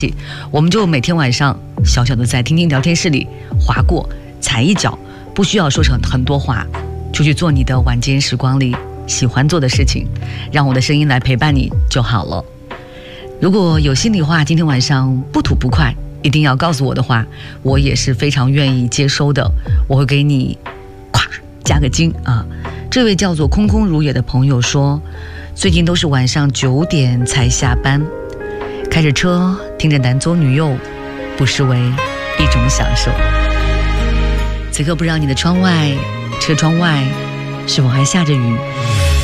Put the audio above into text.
我们就每天晚上小小的在听听聊天室里划过踩一脚，不需要说成很多话，出去做你的晚间时光里喜欢做的事情，让我的声音来陪伴你就好了。如果有心里话今天晚上不吐不快一定要告诉我的话，我也是非常愿意接收的，我会给你咵加个金啊。这位叫做空空如也的朋友说，最近都是晚上9点才下班，开着车听着男左女右，不失为一种享受。此刻不知道你的窗外车窗外是否还下着雨，